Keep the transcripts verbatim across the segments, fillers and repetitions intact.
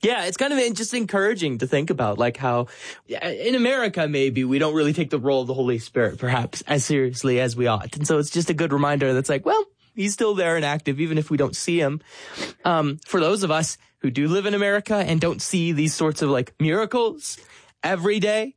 Yeah, it's kind of just encouraging to think about, like how in America, maybe we don't really take the role of the Holy Spirit, perhaps, as seriously as we ought. And so it's just a good reminder that's like, well, he's still there and active, even if we don't see him. Um, for those of us who do live in America and don't see these sorts of like miracles every day,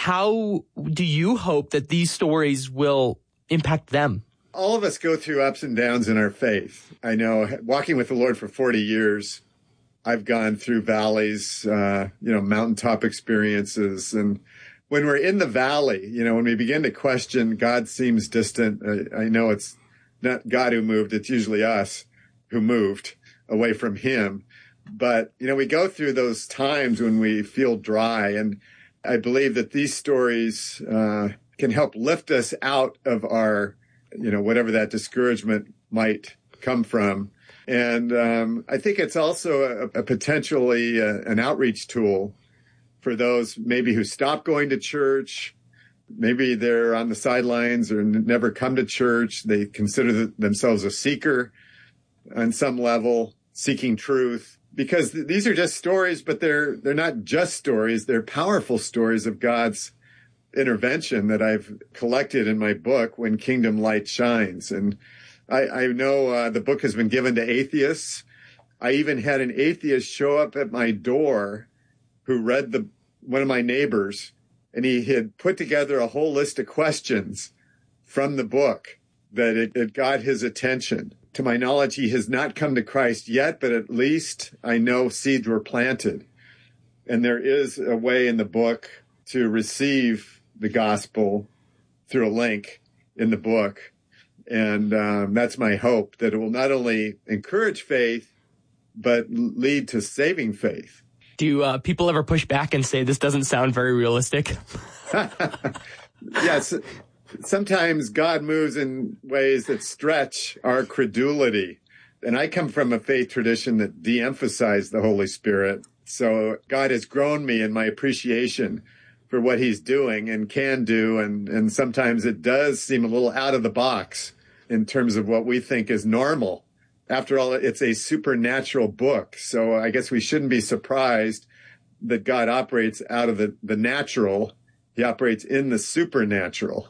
how do you hope that these stories will impact them? All of us go through ups and downs in our faith. I know, walking with the Lord for forty years, I've gone through valleys, uh, you know, mountaintop experiences. And when we're in the valley, you know, when we begin to question, God seems distant. I, I know it's not God who moved. It's usually us who moved away from him. But, you know, we go through those times when we feel dry. And I believe that these stories uh, can help lift us out of our, you know, whatever that discouragement might come from. And um, I think it's also a, a potentially uh, an outreach tool for those maybe who stop going to church. Maybe they're on the sidelines or n- never come to church. They consider th- themselves a seeker on some level, seeking truth. Because th- these are just stories, but they're they're not just stories. They're powerful stories of God's intervention that I've collected in my book, When Kingdom Light Shines. And I, I know uh, the book has been given to atheists. I even had an atheist show up at my door who read the one of my neighbors, and he had put together a whole list of questions from the book that it, it got his attention. To my knowledge, he has not come to Christ yet, but at least I know seeds were planted. And there is a way in the book to receive the gospel through a link in the book. And um, that's my hope, that it will not only encourage faith, but lead to saving faith. Do uh, people ever push back and say this doesn't sound very realistic? Yes. Sometimes God moves in ways that stretch our credulity. And I come from a faith tradition that de-emphasized the Holy Spirit. So God has grown me in my appreciation for what he's doing and can do. And, and sometimes it does seem a little out of the box in terms of what we think is normal. After all, it's a supernatural book. So I guess we shouldn't be surprised that God operates out of the, the natural. He operates in the supernatural.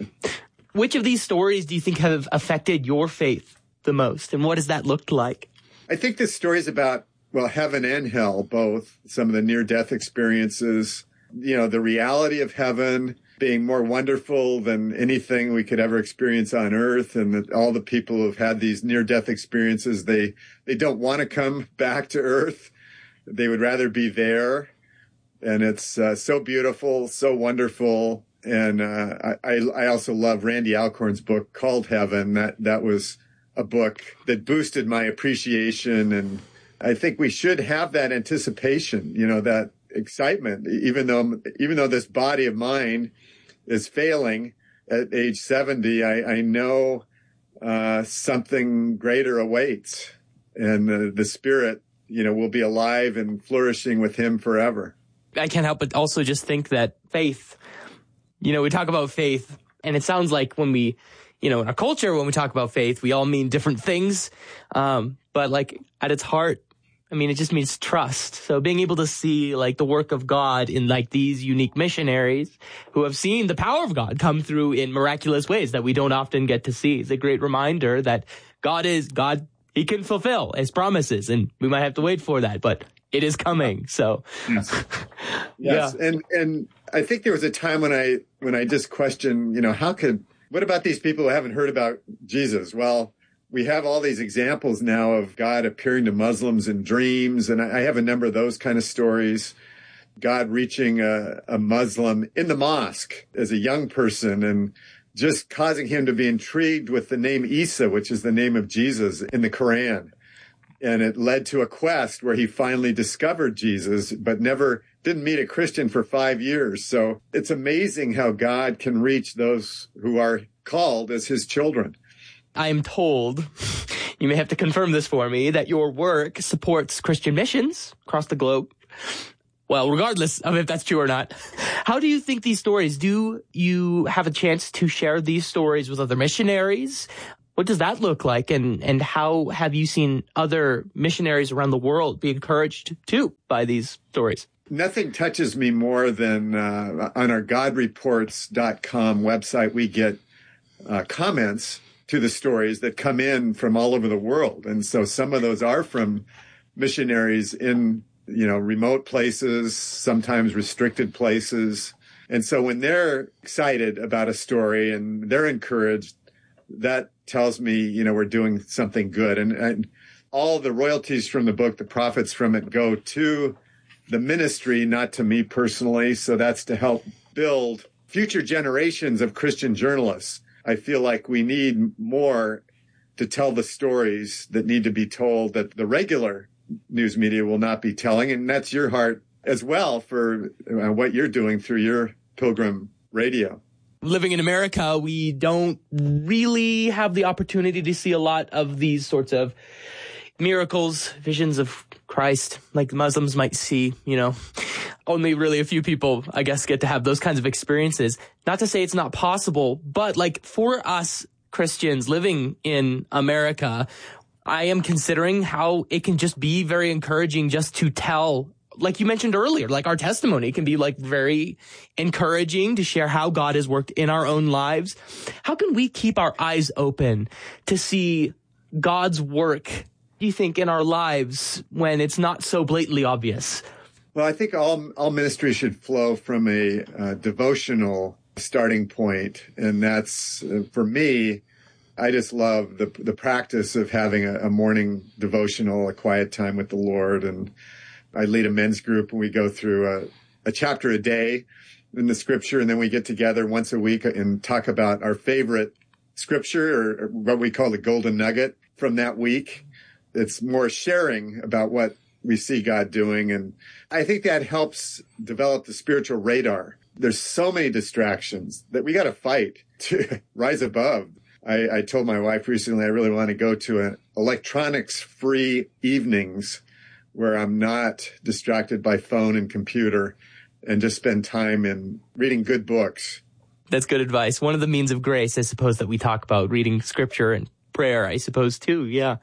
Which of these stories do you think have affected your faith the most? And what does that look like? I think the stories about, well, heaven and hell, both, some of the near-death experiences, you know, the reality of heaven being more wonderful than anything we could ever experience on earth. And that all the people who've had these near-death experiences, they, they don't want to come back to earth. They would rather be there. And it's uh, so beautiful, so wonderful. And uh, I, I also love Randy Alcorn's book called Heaven. That, that was a book that boosted my appreciation. And I think we should have that anticipation, you know, that excitement, even though, even though this body of mine is failing at age seventy, I, I know uh, something greater awaits, and the, the spirit, you know, will be alive and flourishing with him forever. I can't help but also just think that faith, you know, we talk about faith, and it sounds like when we, you know, in our culture, when we talk about faith, we all mean different things. Um, but like at its heart, I mean, it just means trust. So being able to see like the work of God in like these unique missionaries who have seen the power of God come through in miraculous ways that we don't often get to see is a great reminder that God is God. He can fulfill his promises, and we might have to wait for that, but it is coming. So, yes, yes. Yeah. And, and I think there was a time when I, when I just questioned, you know, how could, what about these people who haven't heard about Jesus? Well, we have all these examples now of God appearing to Muslims in dreams. And I have a number of those kind of stories. God reaching a, a Muslim in the mosque as a young person and just causing him to be intrigued with the name Isa, which is the name of Jesus in the Quran. And it led to a quest where he finally discovered Jesus, but never didn't meet a Christian for five years. So it's amazing how God can reach those who are called as his children. I am told, you may have to confirm this for me, that your work supports Christian missions across the globe. Well, regardless of if that's true or not, how do you think these stories, do you have a chance to share these stories with other missionaries? What does that look like? And, and how have you seen other missionaries around the world be encouraged too by these stories? Nothing touches me more than uh, on our god reports dot com website, we get uh, comments to the stories that come in from all over the world. And so some of those are from missionaries in, you know, remote places, sometimes restricted places. And so when they're excited about a story and they're encouraged, that tells me, you know, we're doing something good. And, and all the royalties from the book, the profits from it, go to the ministry, not to me personally. So that's to help build future generations of Christian journalists. I feel like we need more to tell the stories that need to be told that the regular news media will not be telling. And that's your heart as well for uh, what you're doing through your Pilgrim Radio. Living in America, we don't really have the opportunity to see a lot of these sorts of miracles, visions of Christ, like the Muslims might see, you know. Only really a few people, I guess, get to have those kinds of experiences. Not to say it's not possible, but like for us Christians living in America, I am considering how it can just be very encouraging just to tell, like you mentioned earlier, like our testimony can be like very encouraging to share how God has worked in our own lives. How can we keep our eyes open to see God's work, do you think, in our lives when it's not so blatantly obvious? Well, I think all all ministry should flow from a uh, devotional starting point, and that's uh, for me. I just love the the practice of having a, a morning devotional, a quiet time with the Lord, and I lead a men's group, and we go through a, a chapter a day in the Scripture, and then we get together once a week and talk about our favorite Scripture, or, or what we call the golden nugget from that week. It's more sharing about what we see God doing. And I think that helps develop the spiritual radar. There's so many distractions that we got to fight to rise above. I, I told my wife recently, I really want to go to an electronics-free evenings where I'm not distracted by phone and computer and just spend time in reading good books. That's good advice. One of the means of grace, I suppose, that we talk about, reading scripture and prayer, I suppose, too. Yeah.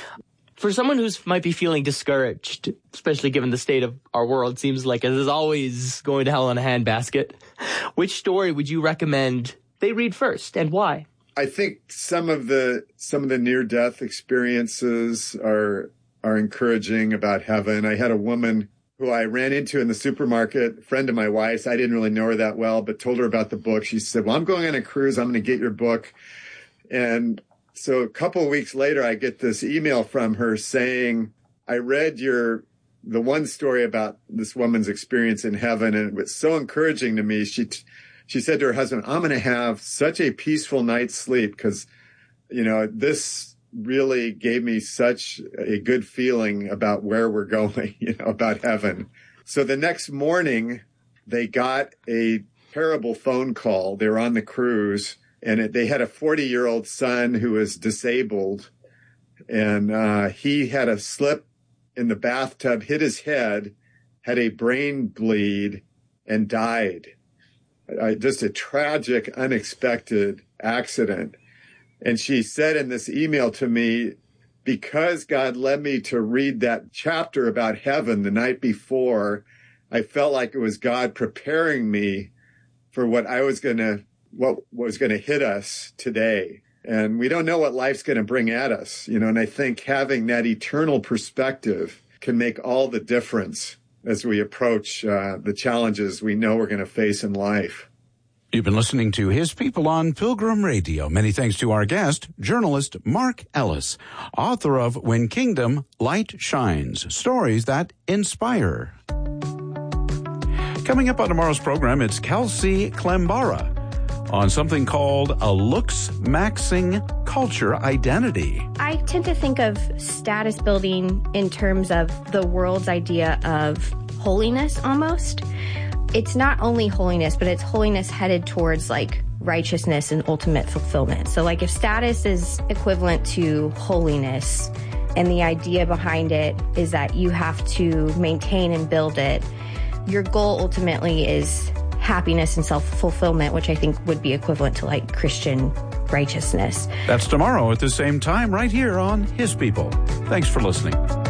For someone who might be feeling discouraged, especially given the state of our world, seems like it is always going to hell in a handbasket. Which story would you recommend they read first, and why? I think some of the some of the near-death experiences are are encouraging about heaven. I had a woman who I ran into in the supermarket, a friend of my wife's. I didn't really know her that well, but told her about the book. She said, well, I'm going on a cruise. I'm going to get your book. And so a couple of weeks later, I get this email from her saying, I read your, the one story about this woman's experience in heaven, and it was so encouraging to me. She, she said to her husband, I'm going to have such a peaceful night's sleep because, you know, this really gave me such a good feeling about where we're going, you know, about heaven. So the next morning, they got a terrible phone call. They were on the cruise. And it, they had a forty-year-old son who was disabled, and uh, he had a slip in the bathtub, hit his head, had a brain bleed, and died. Uh, just a tragic, unexpected accident. And she said in this email to me, because God led me to read that chapter about heaven the night before, I felt like it was God preparing me for what I was going to what was going to hit us today. And we don't know what life's going to bring at us, you know, and I think having that eternal perspective can make all the difference as we approach uh, the challenges we know we're going to face in life. You've been listening to His People on Pilgrim Radio. Many thanks to our guest, journalist Mark Ellis, author of When Kingdom Light Shines, Stories That Inspire. Coming up on tomorrow's program, it's Kelsey Klembara on something called a looks-maxing culture identity. I tend to think of status building in terms of the world's idea of holiness almost. It's not only holiness, but it's holiness headed towards like righteousness and ultimate fulfillment. So like if status is equivalent to holiness and the idea behind it is that you have to maintain and build it, your goal ultimately is happiness and self-fulfillment, which I think would be equivalent to like Christian righteousness. That's tomorrow at the same time right here on His People. Thanks for listening.